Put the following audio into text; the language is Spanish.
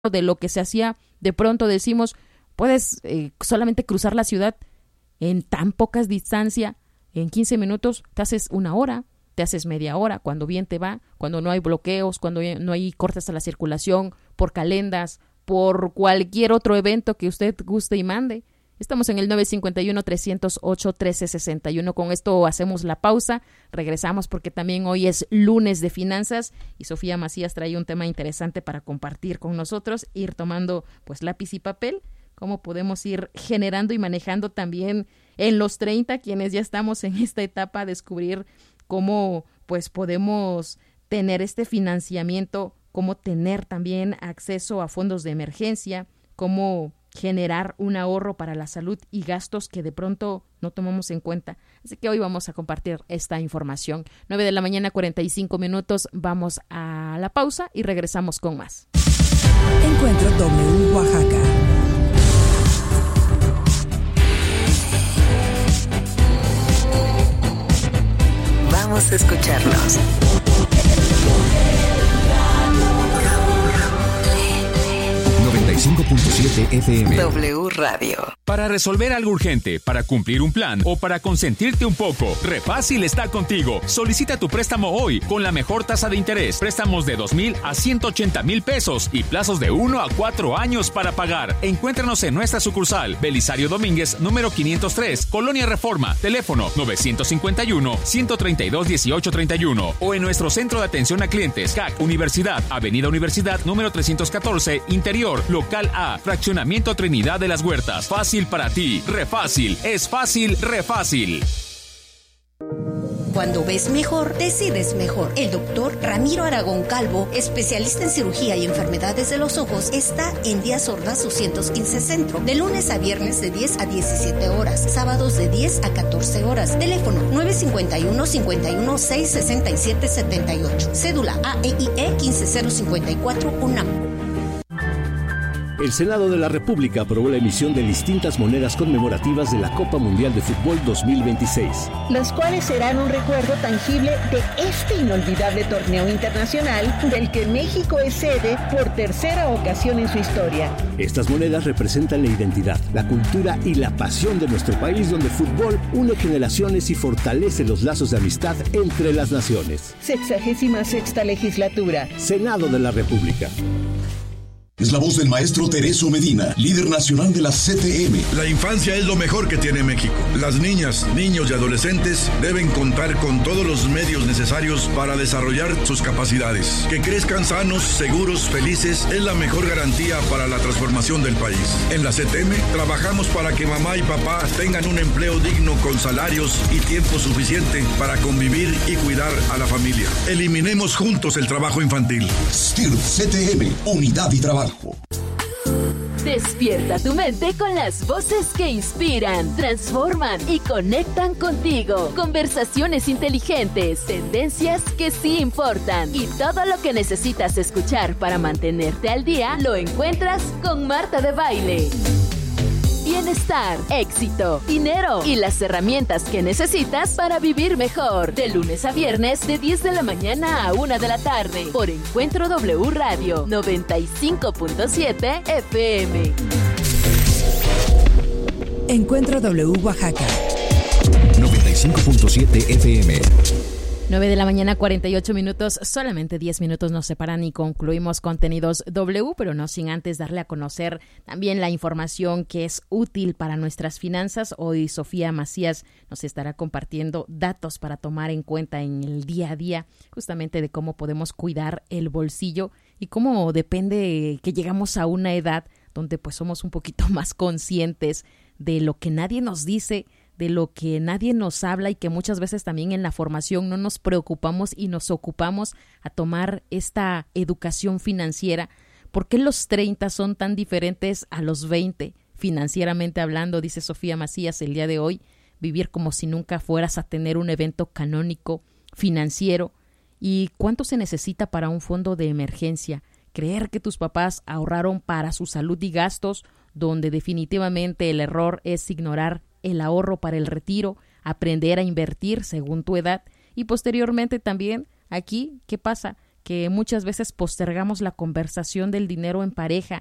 de lo que se hacía. De pronto decimos, puedes solamente cruzar la ciudad en tan pocas distancia, en 15 minutos te haces una hora, te haces media hora, cuando bien te va, cuando no hay bloqueos, cuando no hay cortes a la circulación, por calendas, por cualquier otro evento que usted guste y mande. Estamos en el 951-308-1361. Con esto hacemos la pausa. Regresamos porque también hoy es lunes de finanzas y Sofía Macías trae un tema interesante para compartir con nosotros, ir tomando pues lápiz y papel, cómo podemos ir generando y manejando también en los 30, quienes ya estamos en esta etapa, descubrir cómo pues podemos tener este financiamiento, cómo tener también acceso a fondos de emergencia, cómo generar un ahorro para la salud y gastos que de pronto no tomamos en cuenta. Así que hoy vamos a compartir esta información. 9:45 a.m, vamos a la pausa y regresamos con más. Encuentro W Oaxaca. Vamos a escucharnos. 95.7 FM. W Radio. Para resolver algo urgente, para cumplir un plan o para consentirte un poco, Refácil está contigo. Solicita tu préstamo hoy con la mejor tasa de interés. Préstamos de 2,000 a 180,000 pesos y plazos de 1 a 4 años para pagar. Encuéntranos en nuestra sucursal, Belisario Domínguez, número 503, Colonia Reforma, teléfono 951-132-1831 o en nuestro centro de atención a clientes, CAC Universidad, Avenida Universidad, número 314, Interior, Local A, Fraccionamiento Trinidad de las Huertas. Fácil para ti. Refácil. Es fácil, Refácil. Cuando ves mejor, decides mejor. El doctor Ramiro Aragón Calvo, especialista en cirugía y enfermedades de los ojos, está en Díaz Ordaz 215 Centro, de lunes a viernes de 10 a 17 horas, sábados de 10 a 14 horas. Teléfono 951-51-667-78. Cédula AEIE 15054 UNAM. El Senado de la República aprobó la emisión de distintas monedas conmemorativas de la Copa Mundial de Fútbol 2026. Las cuales serán un recuerdo tangible de este inolvidable torneo internacional del que México es sede por tercera ocasión en su historia. Estas monedas representan la identidad, la cultura y la pasión de nuestro país, donde el fútbol une generaciones y fortalece los lazos de amistad entre las naciones. 66ª legislatura. Senado de la República. Es la voz del maestro Tereso Medina, líder nacional de la CTM. La infancia es lo mejor que tiene México. Las niñas, niños y adolescentes deben contar con todos los medios necesarios para desarrollar sus capacidades. Que crezcan sanos, seguros, felices es la mejor garantía para la transformación del país. En la CTM trabajamos para que mamá y papá tengan un empleo digno con salarios y tiempo suficiente para convivir y cuidar a la familia. Eliminemos juntos el trabajo infantil. STIRT CTM, unidad y trabajo. Despierta tu mente con las voces que inspiran, transforman y conectan contigo. Conversaciones inteligentes, tendencias que sí importan y todo lo que necesitas escuchar para mantenerte al día lo encuentras con Marta de Baile. Bienestar, éxito, dinero y las herramientas que necesitas para vivir mejor. De lunes a viernes, de 10 de la mañana a 1 de la tarde. Por Encuentro W Radio 95.7 FM. Encuentro W Oaxaca 95.7 FM. 9:48 a.m, solamente 10 minutos nos separan y concluimos contenidos W, pero no sin antes darle a conocer también la información que es útil para nuestras finanzas. Hoy Sofía Macías nos estará compartiendo datos para tomar en cuenta en el día a día, justamente de cómo podemos cuidar el bolsillo y cómo depende que llegamos a una edad donde pues somos un poquito más conscientes de lo que nadie nos dice, de lo que nadie nos habla y que muchas veces también en la formación no nos preocupamos y nos ocupamos a tomar esta educación financiera. ¿Por qué los 30 son tan diferentes a los 20? Financieramente hablando, dice Sofía Macías el día de hoy, vivir como si nunca fueras a tener un evento canónico financiero. ¿Y cuánto se necesita para un fondo de emergencia? Creer que tus papás ahorraron para su salud y gastos, donde definitivamente el error es ignorar el ahorro para el retiro, aprender a invertir según tu edad y posteriormente también aquí, ¿qué pasa? que muchas veces postergamos la conversación del dinero en pareja